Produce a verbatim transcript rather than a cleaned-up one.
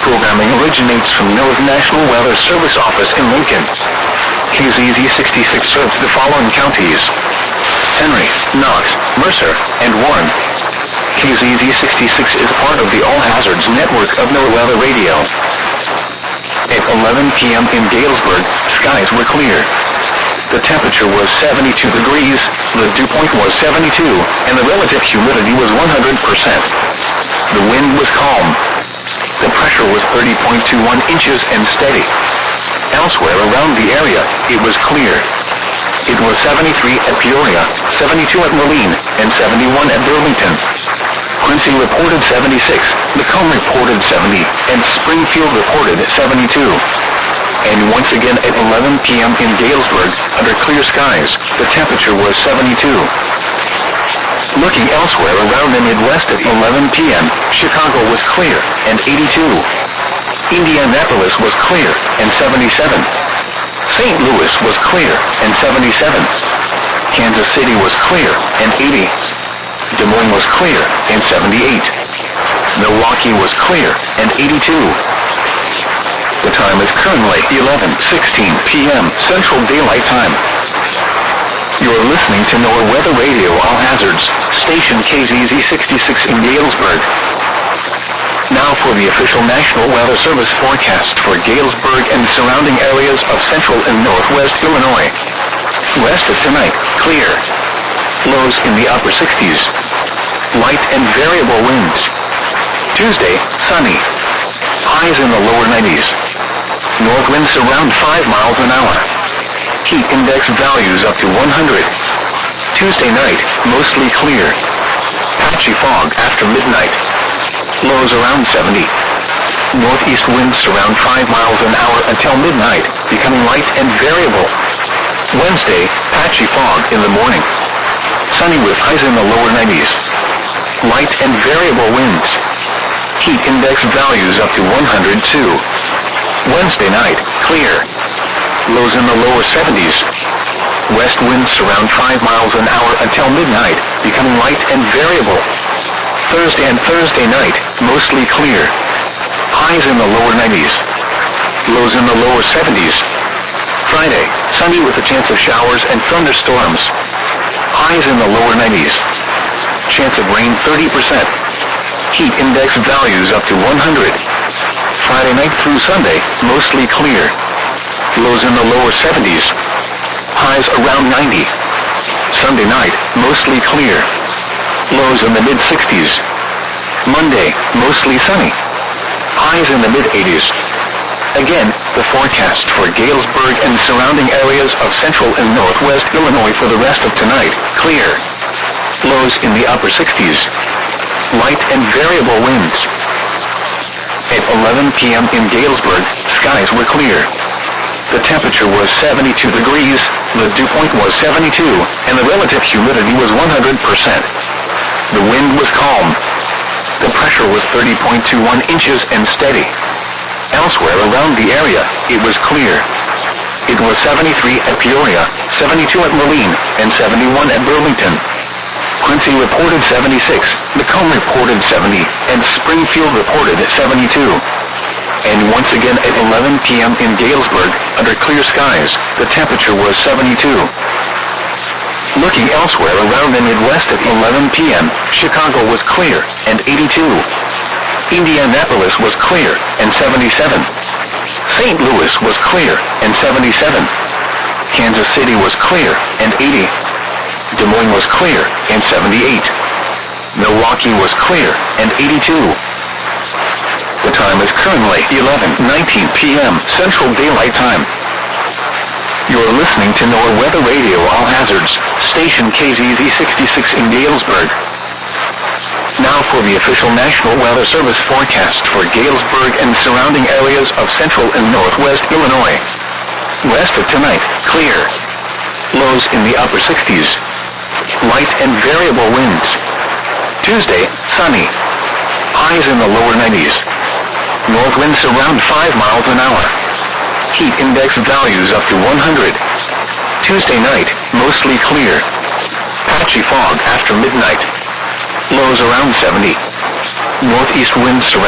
programming originates from North National Weather Service Office in Lincoln. K Z Z sixty-six serves the following counties: Henry, Knox, Mercer, and Warren. K Z Z sixty-six is part of the All Hazards network of NOAA Weather Radio. At eleven p.m. in Galesburg, skies were clear. The temperature was seventy-two degrees, the dew point was seventy-two, and the relative humidity was one hundred percent. The wind was calm. The pressure was thirty point two one inches and steady. Elsewhere around the area, it was clear. It was seventy-three at Peoria, seventy-two at Moline, and seventy-one at Burlington. Quincy reported seventy-six, Macomb reported seventy, and Springfield reported seventy-two. And once again at eleven p.m. in Galesburg, under clear skies, the temperature was seventy-two. Looking elsewhere around the Midwest at eleven p.m., Chicago was clear, and eighty-two. Indianapolis was clear, and seventy-seven. Saint Louis was clear, and seventy-seven. Kansas City was clear, and eighty. Des Moines was clear, and seventy-eight. Milwaukee was clear, and eighty-two. The time is currently eleven sixteen p.m. Central Daylight Time. You're listening to NOAA Weather Radio All Hazards, station K Z Z sixty-six in Galesburg. Now for the official National Weather Service forecast for Galesburg and surrounding areas of central and northwest Illinois. Rest of tonight, clear. Lows in the upper sixties. Light and variable winds. Tuesday, sunny. Highs in the lower nineties. North winds around five miles an hour. Heat index values up to one hundred. Tuesday night, mostly clear. Patchy fog after midnight. Lows around seventy. Northeast winds around five miles an hour until midnight, becoming light and variable. Wednesday, patchy fog in the morning. Sunny with highs in the lower nineties. Light and variable winds. Heat index values up to one hundred two. Wednesday night, clear. Lows in the lower seventies. West winds around five miles an hour until midnight, becoming light and variable. Thursday and Thursday night, mostly clear. Highs in the lower nineties. Lows in the lower seventies. Friday, sunny with a chance of showers and thunderstorms. Highs in the lower nineties. Chance of rain thirty percent. Heat index values up to one hundred. Friday night through Sunday, mostly clear. Lows in the lower seventies. Highs around ninety. Sunday night, mostly clear. Lows in the mid-sixties. Monday, mostly sunny. Highs in the mid-eighties. Again, the forecast for Galesburg and surrounding areas of central and northwest Illinois for the rest of tonight, clear. Lows in the upper sixties. Light and variable winds. At eleven p.m. in Galesburg, skies were clear. The temperature was seventy-two degrees, the dew point was seventy-two, and the relative humidity was one hundred percent. The wind was calm. The pressure was thirty point two one inches and steady. Elsewhere around the area, it was clear. It was seventy-three at Peoria, seventy-two at Moline, and seventy-one at Burlington. Quincy reported seventy-six, Macomb reported seventy, and Springfield reported seventy-two. And once again at eleven p.m. in Galesburg, under clear skies, the temperature was seventy-two. Looking elsewhere around the Midwest at eleven p.m., Chicago was clear, and eighty-two. Indianapolis was clear, and seventy-seven. Saint Louis was clear, and seventy-seven. Kansas City was clear, and eighty. Des Moines was clear, and seventy-eight. Milwaukee was clear, and eighty-two. The time is currently eleven nineteen p.m. Central Daylight Time. You're listening to NOAA Weather Radio All Hazards, station K Z Z sixty-six in Galesburg. Now for the official National Weather Service forecast for Galesburg and surrounding areas of central and northwest Illinois. Rest of tonight, clear. Lows in the upper sixties. Light and variable winds. Tuesday, sunny. Highs in the lower nineties. North winds around five miles an hour. Heat index values up to one hundred. Tuesday night, mostly clear. Patchy fog after midnight. Lows around seventy. Northeast winds around